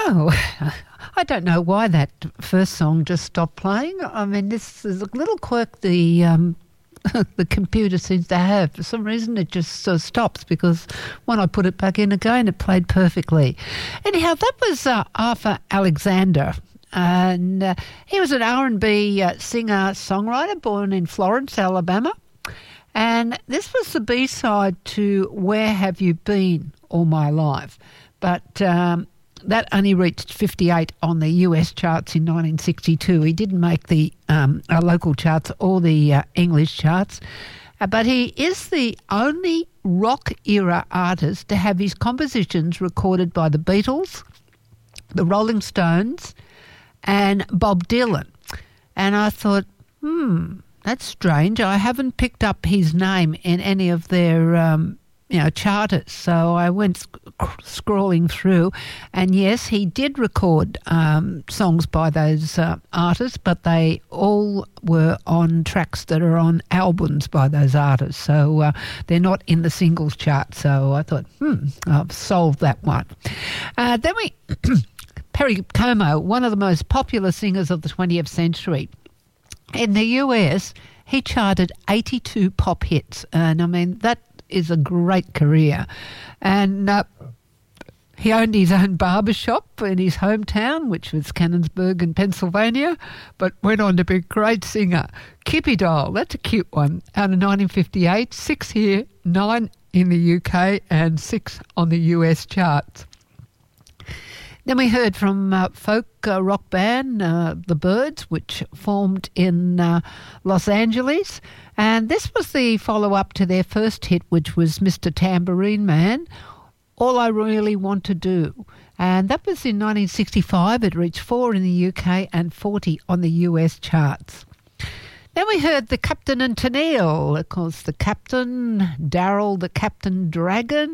Oh, I don't know why that first song just stopped playing. I mean, this is a little quirk the computer seems to have. For some reason, it just stops, because when I put it back in again, it played perfectly. Anyhow, that was Arthur Alexander. And he was an R&B singer-songwriter born in Florence, Alabama. And this was the B-side to Where Have You Been All My Life? But that only reached 58 on the US charts in 1962. He didn't make the local charts or the English charts. But he is the only rock-era artist to have his compositions recorded by the Beatles, the Rolling Stones, and Bob Dylan. And I thought, that's strange. I haven't picked up his name in any of their, charters. So I went scrolling through, and yes, he did record songs by those artists, but they all were on tracks that are on albums by those artists. So they're not in the singles chart. So I thought, I've solved that one. Then we... Perry Como, one of the most popular singers of the 20th century. In the US, he charted 82 pop hits. And, I mean, that is a great career. And he owned his own barbershop in his hometown, which was Canonsburg in Pennsylvania, but went on to be a great singer. Kippy Doll, that's a cute one, out of 1958, 6 here, 9 in the UK, and 6 on the US charts. Then we heard from folk rock band The Byrds, which formed in Los Angeles. And this was the follow-up to their first hit, which was Mr. Tambourine Man, All I Really Want to Do. And that was in 1965. It reached 4 in the UK and 40 on the US charts. Then we heard the Captain and Tennille. Of course, the Captain, Daryl the Captain Dragon.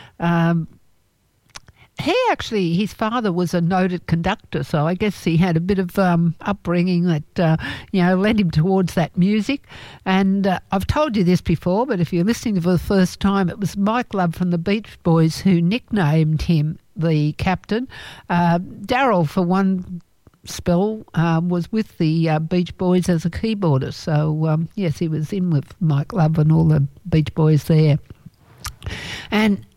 His father was a noted conductor, so I guess he had a bit of upbringing that, led him towards that music. And I've told you this before, but if you're listening for the first time, it was Mike Love from the Beach Boys who nicknamed him the Captain. Daryl, for one spell, was with the Beach Boys as a keyboarder. So, yes, he was in with Mike Love and all the Beach Boys there. And,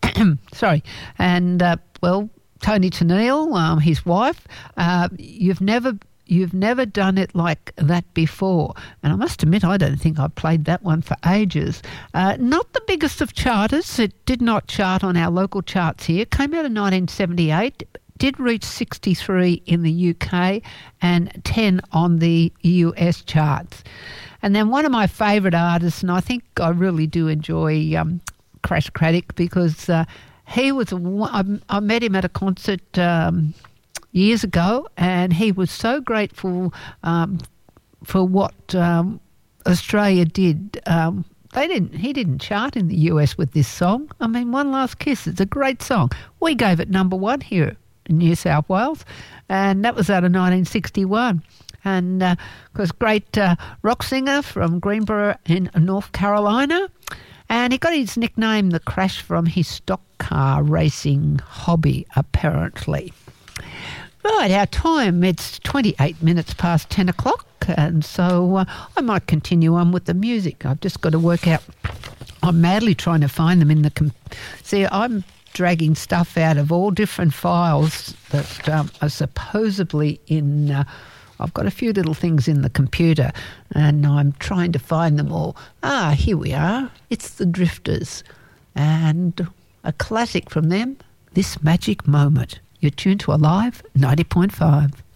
Tony Tennille, his wife, you've never done it like that before. And I must admit, I don't think I played that one for ages. Not the biggest of charters. It did not chart on our local charts here. It came out in 1978, did reach 63 in the UK and 10 on the US charts. And then one of my favourite artists, and I think I really do enjoy Crash Craddock, because he was I met him at a concert years ago, and he was so grateful for what Australia did. He didn't chart in the US with this song. I mean, One Last Kiss, it's a great song. We gave it number 1 here in New South Wales, and that was out of 1961. And of course, great rock singer from Greenboro in North Carolina. And he got his nickname, The Crash, from his stock car racing hobby, apparently. Right, our time, it's 28 minutes past 10 o'clock, and so I might continue on with the music. I've just got to work out, I'm madly trying to find them in the... See, I'm dragging stuff out of all different files that are supposedly in... I've got a few little things in the computer, and I'm trying to find them all. Here we are. It's the Drifters, and a classic from them, This Magic Moment. You're tuned to Alive 90.5.